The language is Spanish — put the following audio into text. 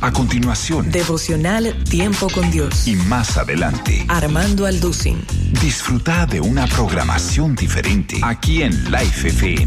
A continuación, devocional Tiempo con Dios. Y más adelante, Armando Alducin. disfruta de una programación diferente aquí en Life FM.